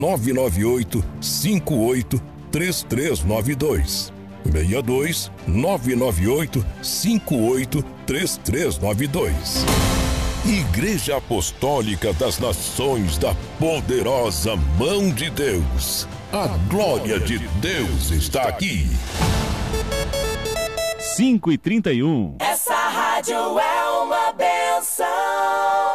998-58-3392. 62-998-58-3392. Igreja Apostólica das Nações da Poderosa Mão de Deus. A glória de Deus está aqui. 5h31. Essa rádio é uma bênção.